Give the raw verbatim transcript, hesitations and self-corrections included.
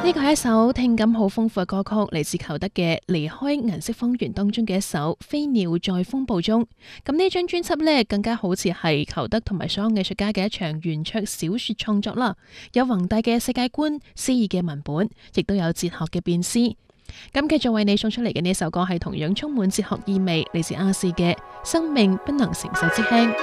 呢個係一首聽感好豐富嘅歌曲，嚟自裘德嘅《離開銀色方圓》當中嘅一首《飛鳥在風暴中》。咁呢張專輯呢，更加好似係裘德同埋所有藝術家嘅一場圓桌小說創作啦，有宏大嘅世界觀、詩意嘅文本，亦都有哲學嘅辨思。咁繼續為你送出嚟嘅呢首歌係同樣充滿哲學意味，嚟自亞視嘅《生命不能承受之輕》。